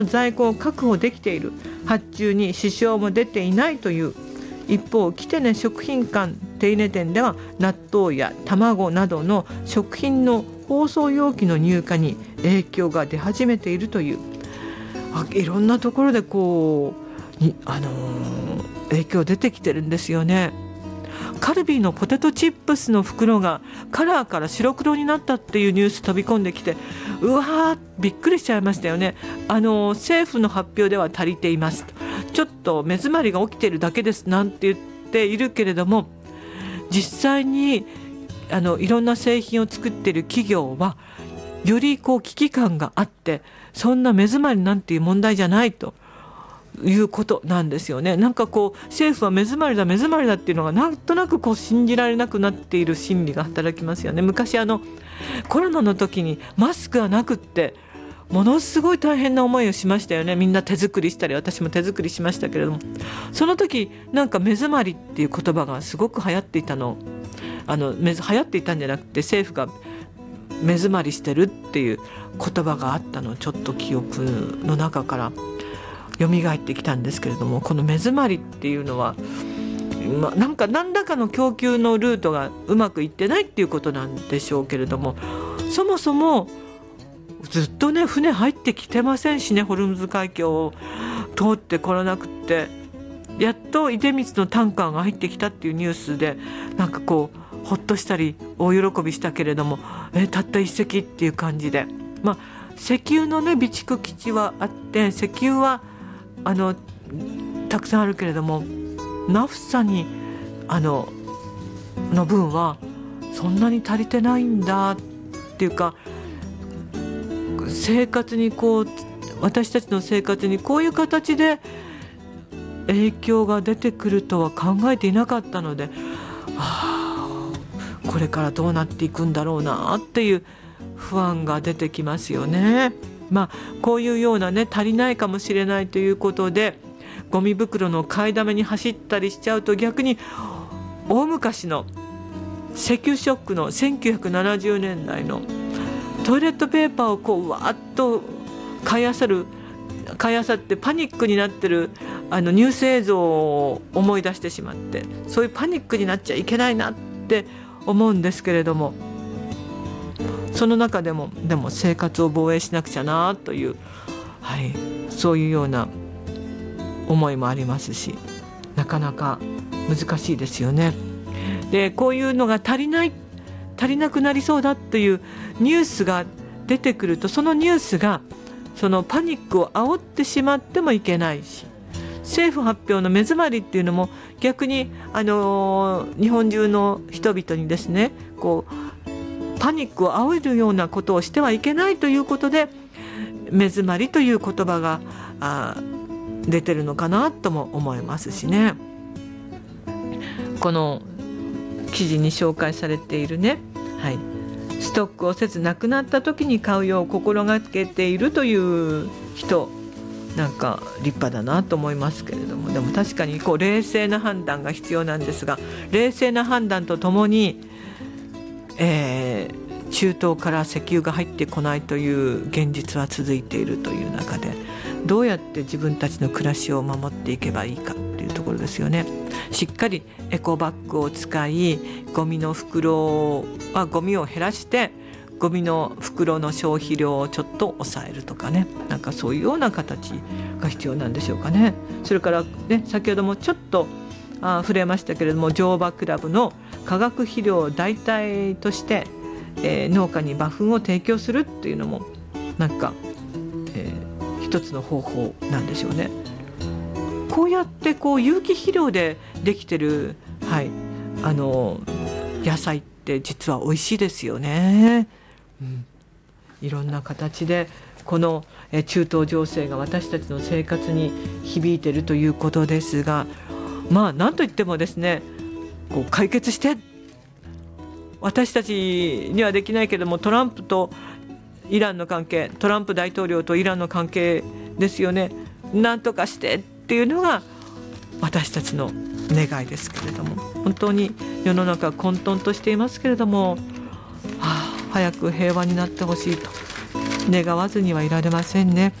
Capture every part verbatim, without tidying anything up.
在庫を確保できている、発注に支障も出ていないという。一方、キテネ食品館手稲店では納豆や卵などの食品の包装容器の入荷に影響が出始めているという。あ、いろんなところでこうに、あのー、影響出てきてるんですよね。カルビーのポテトチップスの袋がカラーから白黒になったっていうニュース飛び込んできて、うわーびっくりしちゃいましたよね。あの政府の発表では足りていますと、ちょっと目詰まりが起きているだけですなんて言っているけれども、実際にあのいろんな製品を作っている企業はよりこう危機感があって、そんな目詰まりなんていう問題じゃないということなんですよね。なんかこう政府は目詰まりだ目詰まりだっていうのがなんとなくこう信じられなくなっている心理が働きますよね。昔あのコロナの時にマスクがなくってものすごい大変な思いをしましたよね。みんな手作りしたり、私も手作りしましたけれども、その時なんか目詰まりっていう言葉がすごく流行っていたのあの流行っていたんじゃなくて、政府が目詰まりしてるっていう言葉があったのをちょっと記憶の中から蘇ってきたんですけれども、この目詰まりっていうのは、まあ、なんか何らかの供給のルートがうまくいってないっていうことなんでしょうけれども、そもそもずっとね船入ってきてませんしね、ホルムズ海峡を通ってこらなくって、やっと出光のタンカーが入ってきたっていうニュースでなんかこうほっとしたり大喜びしたけれども、えたった一隻っていう感じで、まあ石油のね備蓄基地はあって、石油はあのたくさんあるけれども、ナフサにあのの分はそんなに足りてないんだっていうか、生活にこう私たちの生活にこういう形で影響が出てくるとは考えていなかったので、はあ、これからどうなっていくんだろうなっていう不安が出てきますよね。まあこういうようなね足りないかもしれないということでゴミ袋の買いだめに走ったりしちゃうと、逆に大昔の石油ショックのせんきゅうひゃくななじゅうねんだいのトイレットペーパーをこうわーっと買いあさる買いあさってパニックになってるあのニュース映像を思い出してしまって、そういうパニックになっちゃいけないなって思うんですけれども、その中でもでも生活を防衛しなくちゃなという、はい、そういうような思いもありますし、なかなか難しいですよね。でこういうのが足りない足りなくなりそうだっていうニュースが出てくると、そのニュースがそのパニックを煽ってしまってもいけないし、政府発表の目詰まりっていうのも逆に、あのー、日本中の人々にですねこうパニックを煽るようなことをしてはいけないということで、目詰まりという言葉があ出てるのかなとも思いますしね。この記事に紹介されているね、はい、ストックをせずなくなった時に買うよう心がけているという人、なんか立派だなと思いますけれども、でも確かにこう冷静な判断が必要なんですが、冷静な判断とともに、えー、中東から石油が入ってこないという現実は続いているという中で、どうやって自分たちの暮らしを守っていけばいいかというところですよね。しっかりエコバッグを使い、ゴミの袋はゴミを減らしてゴミの袋の消費量をちょっと抑えるとかね、なんかそういうような形が必要なんでしょうかね。それからね、先ほどもちょっとあ触れましたけれども、乗馬クラブの化学肥料を代替として、えー、農家に馬糞を提供するっていうのもなんか、えー、一つの方法なんでしょうね。こうやってこう有機肥料でできてる、はい、あの野菜って実は美味しいですよね、うん、いろんな形でこの中東情勢が私たちの生活に響いているということですが、まあ何といってもですね、こう解決して、私たちにはできないけどもトランプとイランの関係、トランプ大統領とイランの関係ですよね。なんとかしてっていうのが私たちの願いですけれども、本当に世の中混沌としていますけれども、はあ、早く平和になってほしいと願わずにはいられませんね。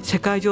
世界情